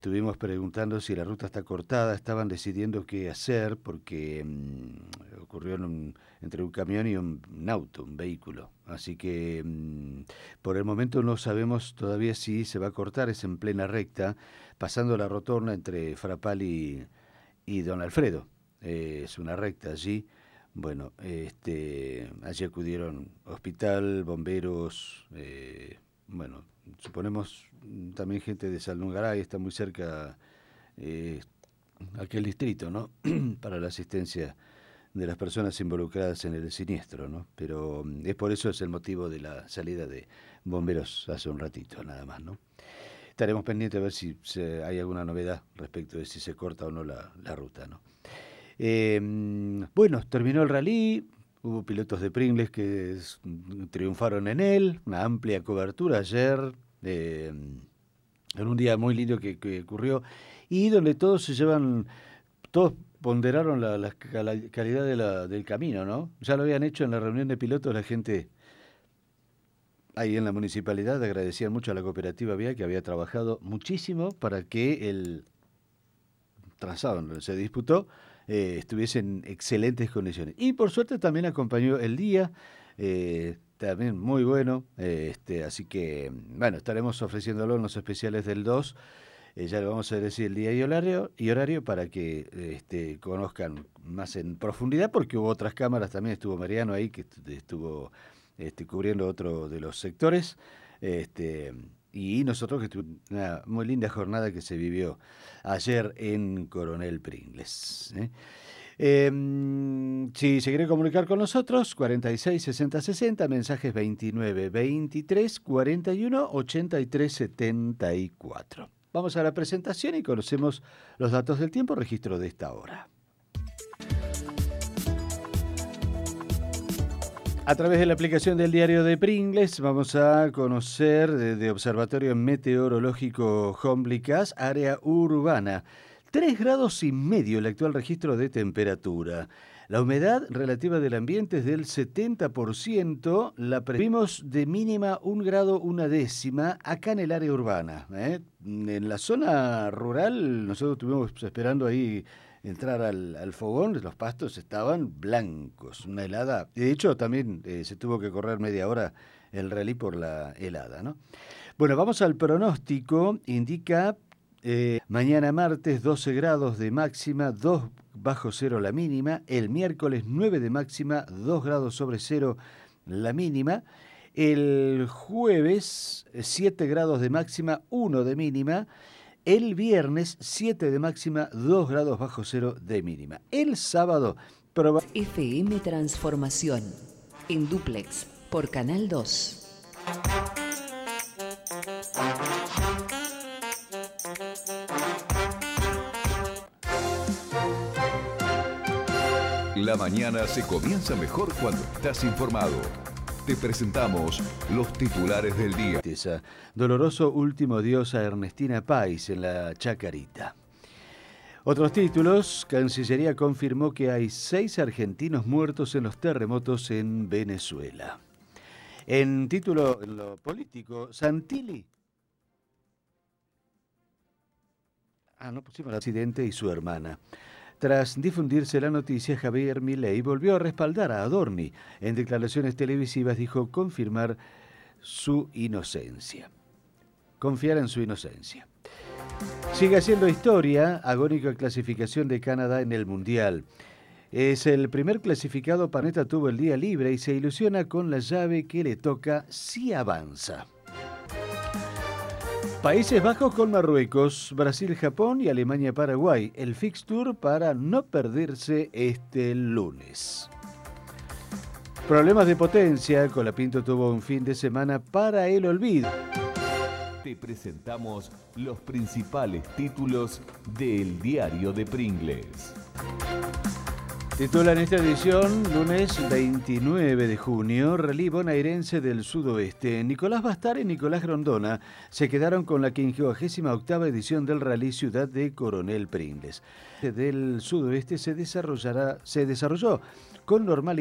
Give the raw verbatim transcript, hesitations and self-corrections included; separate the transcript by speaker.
Speaker 1: Estuvimos preguntando si la ruta está cortada, estaban decidiendo qué hacer porque mmm, ocurrió en un, entre un camión y un, un auto, un vehículo. Así que mmm, por el momento no sabemos todavía si se va a cortar, es en plena recta, pasando la rotonda entre Frapal y, y Don Alfredo. Eh, es una recta allí. Bueno, este, allí acudieron hospital, bomberos, eh, bueno, suponemos mm, también gente de Salnungaray, está muy cerca eh, aquel distrito, ¿no? Para la asistencia de las personas involucradas en el siniestro, ¿no? Pero mm, es por eso es el motivo de la salida de bomberos hace un ratito, nada más, ¿no? Estaremos pendientes a ver si se, hay alguna novedad respecto de si se corta o no la, la ruta, ¿no? Eh, bueno, terminó el rally, hubo pilotos de Pringles que es, triunfaron en él, una amplia cobertura ayer, eh, en un día muy lindo que, que ocurrió, y donde todos se llevan, todos ponderaron la, la calidad de la, del camino, ¿no? Ya lo habían hecho en la reunión de pilotos, la gente ahí en la municipalidad agradecían mucho a la cooperativa vial que había trabajado muchísimo para que el trazado donde se disputó eh, estuviese en excelentes condiciones. Y por suerte también acompañó el día, eh, también muy bueno, eh, este, así que, bueno, estaremos ofreciéndolo en los especiales del dos, eh, ya le vamos a decir el día y horario, y horario para que este, conozcan más en profundidad, porque hubo otras cámaras, también estuvo Mariano ahí, que estuvo este, cubriendo otro de los sectores, este, y nosotros que tuvimos una muy linda jornada que se vivió ayer en Coronel Pringles. ¿eh? Eh, si se quiere comunicar con nosotros, cuarenta y seis sesenta sesenta, mensajes veintinueve veintitrés cuarenta y uno ochenta y tres setenta y cuatro. Vamos a la presentación y conocemos los datos del tiempo, registro de esta hora. A través de la aplicación del diario de Pringles vamos a conocer desde Observatorio Meteorológico Homblicas, área urbana. tres grados y medio el actual registro de temperatura. La humedad relativa del ambiente es del setenta por ciento. La previmos de mínima un grado una décima acá en el área urbana. ¿eh? En la zona rural nosotros estuvimos esperando ahí entrar al, al fogón, los pastos estaban blancos, una helada. De hecho, también eh, se tuvo que correr media hora el rally por la helada, ¿no? Bueno, vamos al pronóstico. Indica eh, mañana martes doce grados de máxima, dos bajo cero la mínima. El miércoles nueve de máxima, dos grados sobre cero la mínima. El jueves siete grados de máxima, uno de mínima. El viernes, siete de máxima, dos grados bajo cero de mínima. El sábado, proba...
Speaker 2: F M Transformación, en dúplex, por Canal dos.
Speaker 3: La mañana se comienza mejor cuando estás informado. Te presentamos los titulares del día.
Speaker 1: Doloroso último adiós a Ernestina Pais en la Chacarita. Otros títulos. Cancillería confirmó que hay seis argentinos muertos en los terremotos en Venezuela. En título en lo político, Santilli. Ah, no pusimos al presidente y su hermana. Tras difundirse la noticia, Javier Milei volvió a respaldar a Adorni. En declaraciones televisivas dijo confirmar su inocencia. Confiar en su inocencia. Sigue haciendo historia, agónica clasificación de Canadá en el Mundial. Es el primer clasificado, Panetta tuvo el día libre y se ilusiona con la llave que le toca si avanza. Países Bajos con Marruecos, Brasil, Japón y Alemania, Paraguay. El fixture para no perderse este lunes. Problemas de potencia. Colapinto tuvo un fin de semana para el olvido.
Speaker 3: Te presentamos los principales títulos del diario de Pringles.
Speaker 1: Titula en esta edición, lunes veintinueve de junio, Rally Bonaerense del Sudoeste. Nicolás Bastar y Nicolás Grondona se quedaron con la quincuagésima octava edición del Rally Ciudad de Coronel Pringles. Del Sudoeste se desarrollará, se desarrolló con normalidad.